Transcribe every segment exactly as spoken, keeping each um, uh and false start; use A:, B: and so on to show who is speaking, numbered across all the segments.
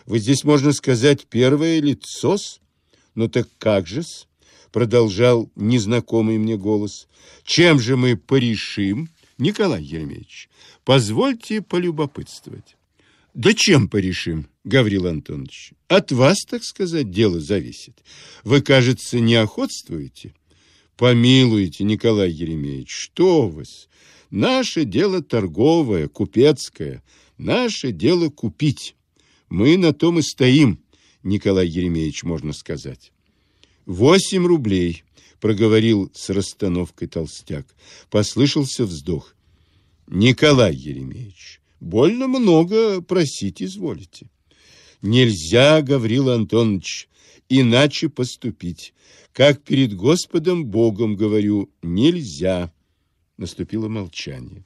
A: Вы здесь, можно сказать, первое лицо-с. Ну так как же-с? Продолжал незнакомый мне голос. Чем же мы порешим, Николай Еремеевич? Позвольте полюбопытствовать. Да чем порешим, Гаврил Антонович? От вас, так сказать, дело зависит. Вы, кажется, не охотствуете? Помилуйте, Николай Еремеевич, что вы? Наше дело торговое, купецкое. Наше дело купить. Мы на том и стоим, Николай Еремеевич, можно сказать. Восемь рублей, проговорил с расстановкой толстяк. Послышался вздох. Николай Еремеевич, больно много просить изволите. Нельзя, Гаврил Антонович, иначе поступить. Как перед Господом Богом говорю, нельзя. Наступило молчание.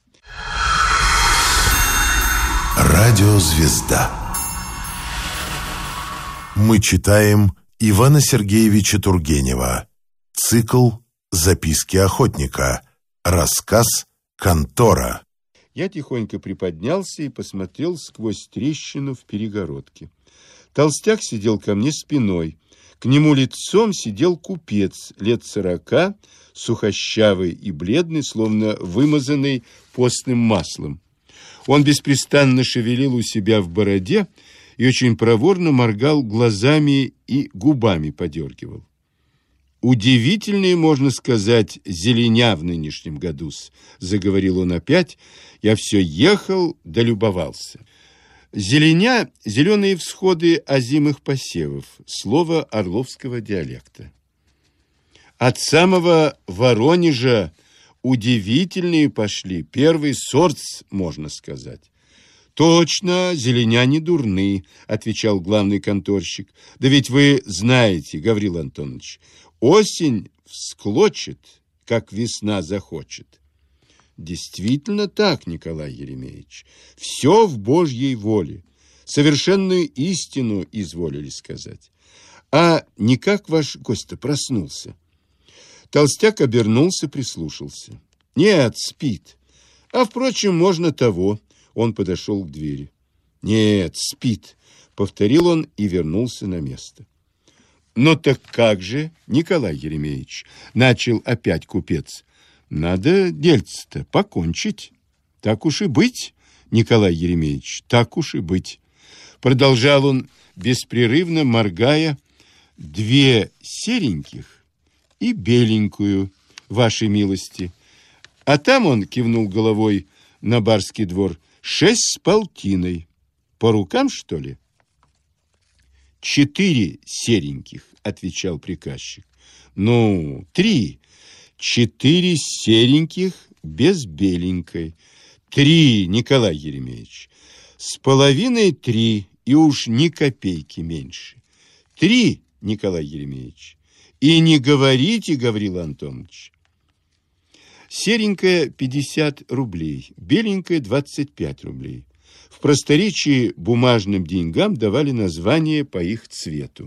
B: Радиозвезда. Мы читаем Ивана Сергеевича Тургенева. Цикл «Записки охотника». Рассказ «Контора».
A: Я тихонько приподнялся и посмотрел сквозь трещину в перегородке. Толстяк сидел ко мне спиной. К нему лицом сидел купец лет сорока, сухощавый и бледный, словно вымазанный постным маслом. Он беспрестанно шевелил у себя в бороде и очень проворно моргал глазами и губами подергивал. «Удивительные, можно сказать, зеленя в нынешнем году», — заговорил он опять. «Я все ехал да любовался». Зеленя — зеленые всходы озимых посевов, слово орловского диалекта. От самого Воронежа удивительные пошли, первый сорт, можно сказать. Точно, зеленя не дурны, отвечал главный конторщик. Да ведь вы знаете, Гаврил Антонович, осень всклочит, как весна захочет. Действительно так, Николай Еремеевич. Все в Божьей воле. Совершенную истину изволили сказать. А никак ваш гость-то проснулся? Толстяк обернулся, прислушался. Нет, спит. А, впрочем, можно того. Он подошел к двери. Нет, спит, повторил он и вернулся на место. Ну так как же, Николай Еремеевич, начал опять купец. Надо дельце-то покончить. Так уж и быть, Николай Еремеевич, так уж и быть. Продолжал он, беспрерывно моргая, две сереньких и беленькую, вашей милости. А там он кивнул головой на барский двор, шесть с полтиной. По рукам, что ли? Четыре сереньких, отвечал приказчик. Ну, три. Четыре сереньких без беленькой. Три, Николай Еремеевич. С половиной три, и уж ни копейки меньше. Три, Николай Еремеевич. И не говорите, Гаврил Антонович. Серенькая пятьдесят рублей, беленькая двадцать пять рублей. В просторечии бумажным деньгам давали название по их цвету.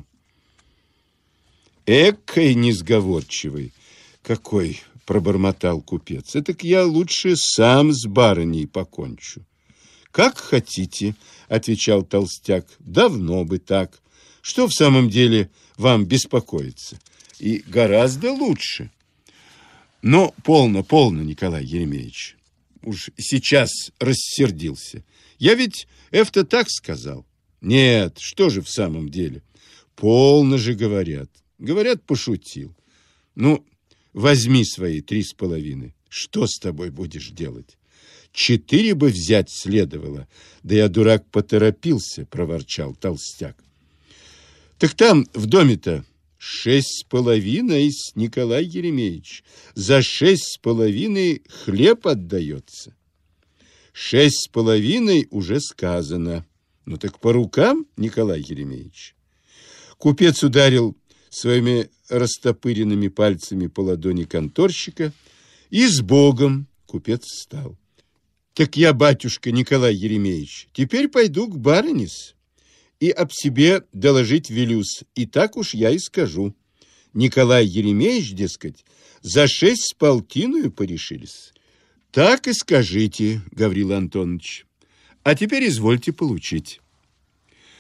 A: Экой несговорчивый. Какой, пробормотал купец. Этак я лучше сам с барыней покончу. Как хотите, отвечал толстяк. Давно бы так. Что в самом деле вам беспокоиться? И гораздо лучше. Но полно, полно, Николай Еремеевич. Уж сейчас рассердился. Я ведь это так сказал. Нет, что же в самом деле? Полно же говорят. Говорят, пошутил. Ну, возьми свои три с половиной. Что с тобой будешь делать? Четыре бы взять следовало. Да я, дурак, поторопился, проворчал толстяк. Так там, в доме-то, шесть с половиной, Николай Еремеевич. За шесть с половиной хлеб отдается. Шесть с половиной уже сказано. Ну так по рукам, Николай Еремеевич. Купец ударил своими растопыренными пальцами по ладони конторщика, и с Богом купец встал. Так я, батюшка Николай Еремеевич, теперь пойду к барыне-с и об себе доложить велюсь, и так уж я и скажу. Николай Еремеевич, дескать, за шесть с полтиною порешились. Так и скажите, Гаврил Антонович. А теперь извольте получить.